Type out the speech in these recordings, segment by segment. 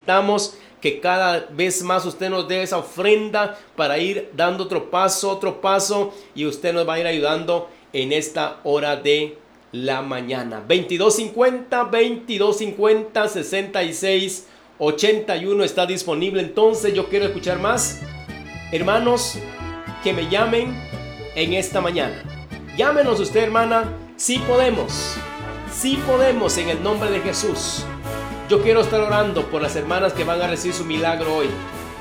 necesitamos que cada vez más usted nos dé esa ofrenda para ir dando otro paso, y usted nos va a ir ayudando en esta hora de la mañana. 2250 66 81 está disponible. Entonces yo quiero escuchar más hermanos que me llamen en esta mañana. Llámenos usted, hermana. Sí podemos en el nombre de Jesús. Yo quiero estar orando por las hermanas que van a recibir su milagro hoy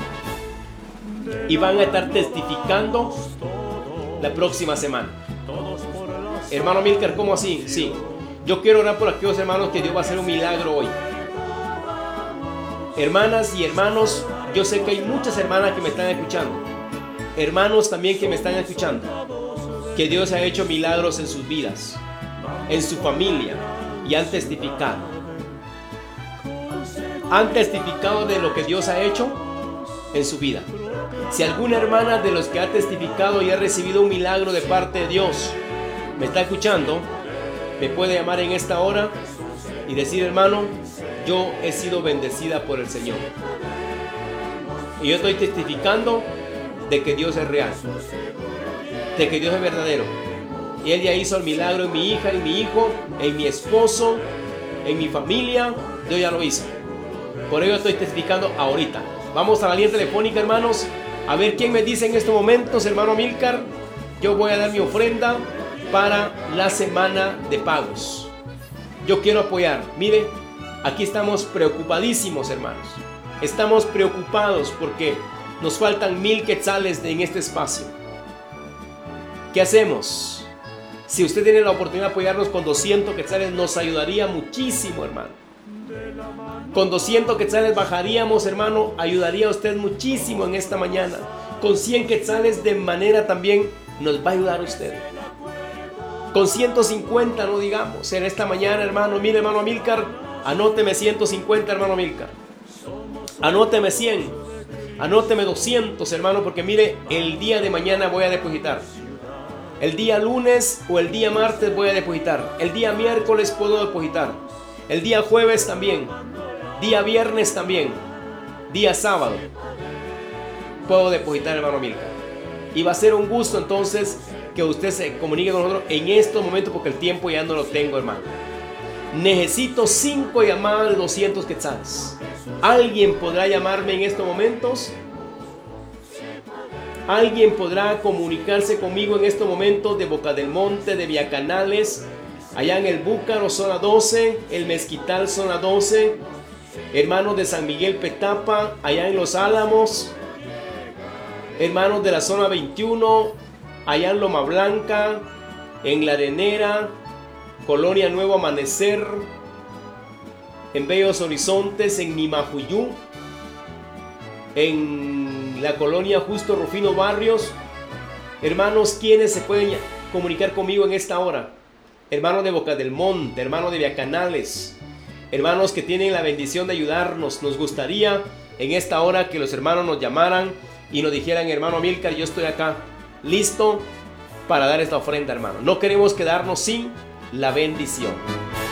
y van a estar testificando la próxima semana. Hermano Milcar, ¿cómo así? Sí, yo quiero orar por aquellos hermanos que Dios va a hacer un milagro hoy. Hermanas y hermanos, yo sé que hay muchas hermanas que me están escuchando, hermanos también que me están escuchando, que Dios ha hecho milagros en sus vidas, en su familia, y han testificado de lo que Dios ha hecho en su vida. Si alguna hermana de los que ha testificado y ha recibido un milagro de parte de Dios me está escuchando, me puede llamar en esta hora y decir: hermano, yo he sido bendecida por el Señor y yo estoy testificando de que Dios es real, de que Dios es verdadero, y Él ya hizo el milagro en mi hija, en mi hijo, en mi esposo, en mi familia. Dios ya lo hizo. Por ello estoy testificando ahorita. Vamos a la línea telefónica, hermanos, a ver quién me dice en estos momentos: hermano Milcar, yo voy a dar mi ofrenda para la semana de pagos. Yo quiero apoyar. Mire, aquí estamos preocupadísimos, hermanos. Estamos preocupados porque nos faltan 1000 quetzales en este espacio. ¿Qué hacemos? Si usted tiene la oportunidad de apoyarnos con 200 quetzales, nos ayudaría muchísimo, hermano. Con 200 quetzales bajaríamos, hermano, ayudaría a usted muchísimo en esta mañana. Con 100 quetzales de manera también nos va a ayudar a usted. Con 150, no digamos, en esta mañana, hermano. Mire, hermano Milcar, anóteme 150, hermano Milcar. Anóteme 100, anóteme 200, hermano, porque mire, el día de mañana voy a depositar. El día lunes o el día martes voy a depositar. El día miércoles puedo depositar. El día jueves también. Día viernes también. Día sábado puedo depositar, hermano Milcar. Y va a ser un gusto entonces que usted se comunique con nosotros en estos momentos, porque el tiempo ya no lo tengo, hermano. Necesito 5 llamadas de 200 quetzales. ¿Alguien podrá llamarme en estos momentos? ¿Alguien podrá comunicarse conmigo en estos momentos de Boca del Monte, de Villacanales, allá en el Búcaro, zona 12, el Mezquital, zona 12, hermanos de San Miguel Petapa, allá en Los Álamos, hermanos de la zona 21, allá en Loma Blanca, en La Arenera, Colonia Nuevo Amanecer, en Bellos Horizontes, en Nimajuyú, en la colonia Justo Rufino Barrios. Hermanos, ¿quiénes se pueden comunicar conmigo en esta hora? Hermanos de Boca del Monte, hermanos de Villacanales, hermanos que tienen la bendición de ayudarnos. Nos gustaría en esta hora que los hermanos nos llamaran y nos dijeran: hermano Milcar, yo estoy acá, listo para dar esta ofrenda, hermano. No queremos quedarnos sin la bendición.